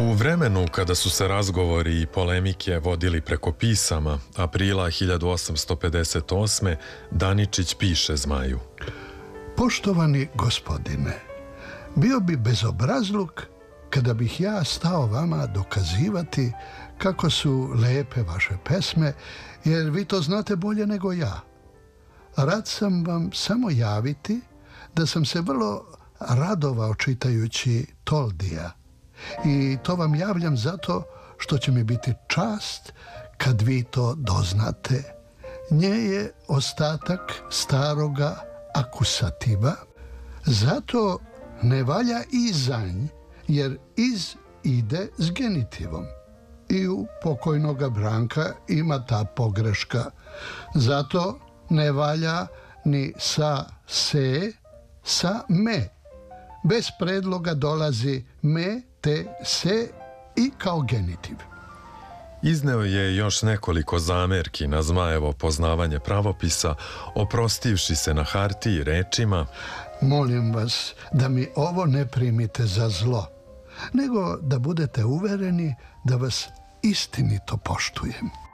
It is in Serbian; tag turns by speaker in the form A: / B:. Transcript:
A: U vremenu kada su se razgovori i polemike vodili preko pisama, aprila 1858. Daničić piše Zmaju.
B: Poštovani gospodine, bio bi bezobrazluk kada bih ja stao vama dokazivati kako su lepe vaše pesme, jer vi to znate bolje nego ja. Rad sam vam samo javiti da sam se vrlo radovao čitajući Toldija. I to vam javljam zato što će mi biti čast kad vi to doznate. Nje je ostatak staroga akusativa, zato ne valja izanj, jer iz ide s genitivom. I u pokojnoga Branka ima ta pogreška. Zato ne valja ni sa se, sa me. Bez predloga dolazi me, te, se i kao genitiv.
A: Izneo je još nekoliko zamerki na Zmajevo poznavanje pravopisa, oprostivši se na hartiji rečima:
B: Molim vas da mi ovo ne primite za zlo, nego da budete uvereni da vas istinito poštujem.